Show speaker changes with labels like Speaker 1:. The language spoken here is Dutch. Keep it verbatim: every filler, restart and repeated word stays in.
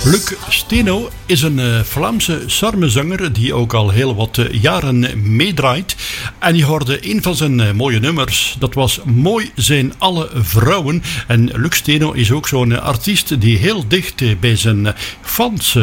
Speaker 1: Luc Steno is een uh, Vlaamse charmezanger die ook al heel wat uh, jaren meedraait. En je hoorde een van zijn uh, mooie nummers. Dat was Mooi zijn alle vrouwen. En Luc Steno is ook zo'n uh, artiest die heel dicht uh, bij zijn uh, fans uh,